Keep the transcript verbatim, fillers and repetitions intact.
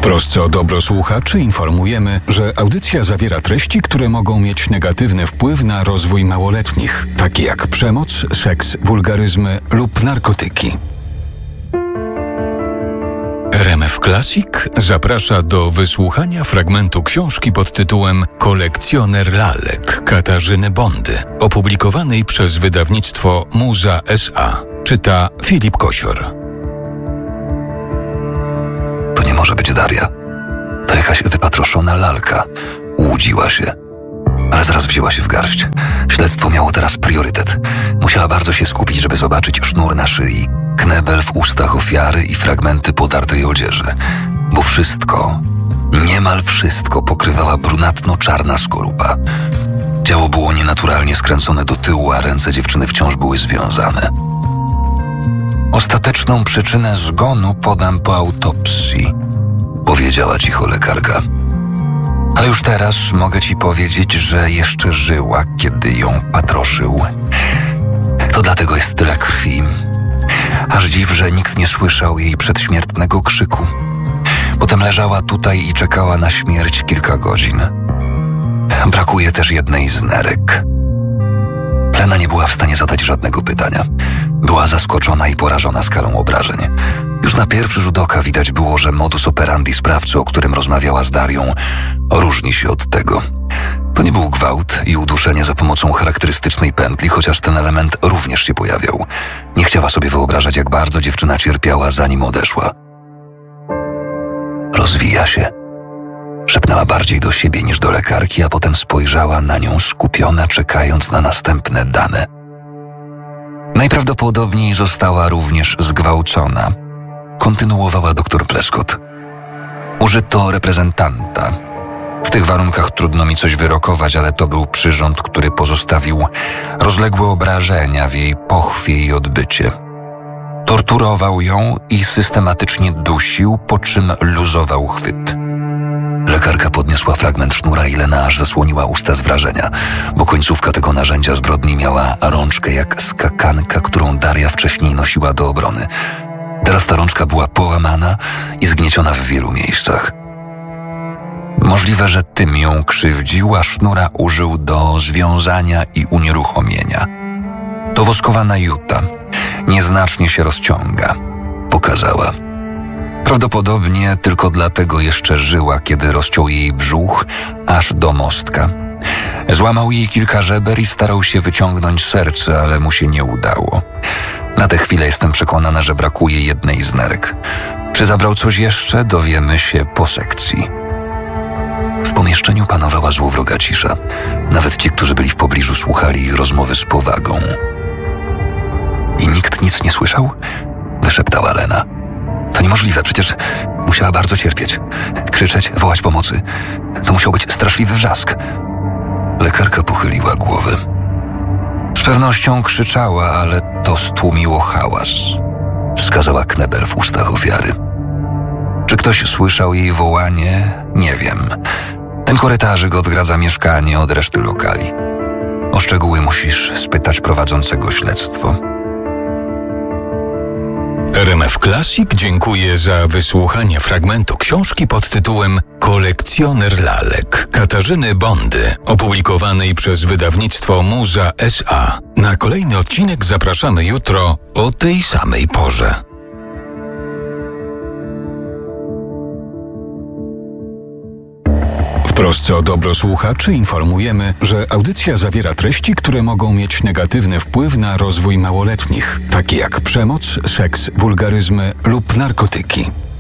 trosce o dobro słuchaczy informujemy, że audycja zawiera treści, które mogą mieć negatywny wpływ na rozwój małoletnich, takie jak przemoc, seks, wulgaryzmy lub narkotyki. R M F Classic zaprasza do wysłuchania fragmentu książki pod tytułem Kolekcjoner lalek Katarzyny Bondy, opublikowanej przez wydawnictwo Muza S A. Czyta Filip Kosior. To nie może być Daria. To jakaś wypatroszona lalka. Łudziła się. Ale zaraz wzięła się w garść. Śledztwo miało teraz priorytet. Musiała bardzo się skupić, żeby zobaczyć sznur na szyi, knebel w ustach ofiary i fragmenty podartej odzieży. Bo wszystko, niemal wszystko pokrywała brunatno-czarna skorupa. Ciało było nienaturalnie skręcone do tyłu, a ręce dziewczyny wciąż były związane. Ostateczną przyczynę zgonu podam po autopsji, powiedziała cicho lekarka. Ale już teraz mogę ci powiedzieć, że jeszcze żyła, kiedy ją patroszył. To dlatego jest tyle krwi. Aż dziw, że nikt nie słyszał jej przedśmiertnego krzyku. Potem leżała tutaj i czekała na śmierć kilka godzin. Brakuje też jednej z nerek. Lena nie była w stanie zadać żadnego pytania. Była zaskoczona i porażona skalą obrażeń. Już na pierwszy rzut oka widać było, że modus operandi sprawcy, o którym rozmawiała z Darią, różni się od tego. To nie był gwałt i uduszenie za pomocą charakterystycznej pętli, chociaż ten element również się pojawiał. Nie chciała sobie wyobrażać, jak bardzo dziewczyna cierpiała, zanim odeszła. Rozwija się. Szepnęła bardziej do siebie niż do lekarki, a potem spojrzała na nią skupiona, czekając na następne dane. Najprawdopodobniej została również zgwałcona. Kontynuowała doktor Prescott. Użyto reprezentanta. W tych warunkach trudno mi coś wyrokować, ale to był przyrząd, który pozostawił rozległe obrażenia w jej pochwie i odbycie. Torturował ją i systematycznie dusił, po czym luzował chwyt. Lekarka podniosła fragment sznura i Lena aż zasłoniła usta z wrażenia, bo końcówka tego narzędzia zbrodni miała rączkę jak skakanka, którą Daria wcześniej nosiła do obrony. Teraz ta rączka była połamana i zgnieciona w wielu miejscach. Możliwe, że tym ją krzywdził, a sznura użył do związania i unieruchomienia. To woskowana juta. Nieznacznie się rozciąga, pokazała. Prawdopodobnie tylko dlatego jeszcze żyła, kiedy rozciął jej brzuch aż do mostka. Złamał jej kilka żeber i starał się wyciągnąć serce, ale mu się nie udało. Na tę chwilę jestem przekonana, że brakuje jednej z nerek. Czy zabrał coś jeszcze? Dowiemy się po sekcji. W pomieszczeniu panowała złowroga cisza. Nawet ci, którzy byli w pobliżu, słuchali jej rozmowy z powagą. I nikt nic nie słyszał? Wyszeptała Lena. To niemożliwe, przecież musiała bardzo cierpieć. Krzyczeć, wołać pomocy. To musiał być straszliwy wrzask. Lekarka pochyliła głowę. Z pewnością krzyczała, ale to stłumiło hałas. Wskazała knebel w ustach ofiary. Czy ktoś słyszał jej wołanie? Nie wiem. Ten korytarzyk odgradza mieszkanie od reszty lokali. O szczegóły musisz spytać prowadzącego śledztwo. R M F Classic dziękuję za wysłuchanie fragmentu książki pod tytułem Kolekcjoner lalek Katarzyny Bondy, opublikowanej przez wydawnictwo Muza S A. Na kolejny odcinek zapraszamy jutro o tej samej porze. W trosce o dobro słuchaczy informujemy, że audycja zawiera treści, które mogą mieć negatywny wpływ na rozwój małoletnich, takie jak przemoc, seks, wulgaryzmy lub narkotyki.